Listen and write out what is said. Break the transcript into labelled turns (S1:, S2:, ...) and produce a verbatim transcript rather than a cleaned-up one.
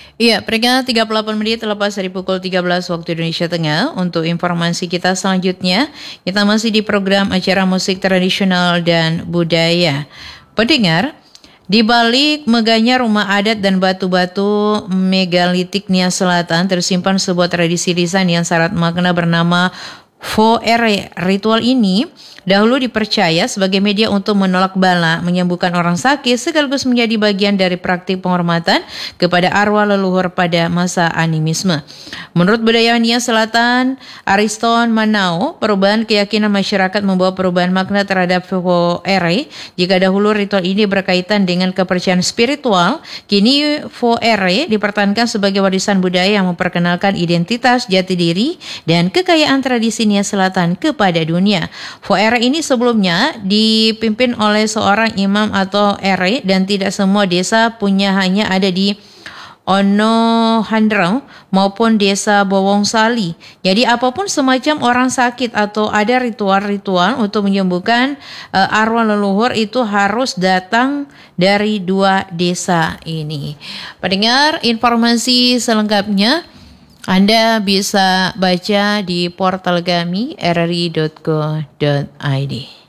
S1: Iya, peringkat tiga puluh delapan menit terlepas dari pukul tiga belas waktu Indonesia Tengah. Untuk informasi kita selanjutnya, kita masih di program acara musik tradisional dan budaya. Pendengar, di balik megahnya rumah adat dan batu-batu megalitik Nia Selatan tersimpan sebuah tradisi lisan yang syarat makna bernama Foere. Ritual ini dahulu dipercaya sebagai media untuk menolak bala, menyembuhkan orang sakit, sekaligus menjadi bagian dari praktik penghormatan kepada arwah leluhur pada masa animisme. Menurut budayawan Nia Selatan, Ariston Manao, perubahan keyakinan masyarakat membawa perubahan makna terhadap Foere. Jika dahulu ritual ini berkaitan dengan kepercayaan spiritual, kini Foere dipertahankan sebagai warisan budaya yang memperkenalkan identitas, jati diri, dan kekayaan tradisi Nia Selatan kepada dunia. Foere ini sebelumnya dipimpin oleh seorang imam atau ere dan tidak semua desa punya, hanya ada di Onohandrau maupun desa Bowongsali. Jadi apapun semacam orang sakit atau ada ritual-ritual untuk menyembuhkan uh, arwah leluhur itu harus datang dari dua desa ini. Pendengar, informasi selengkapnya Anda bisa baca di portal kami r r i dot co dot i d.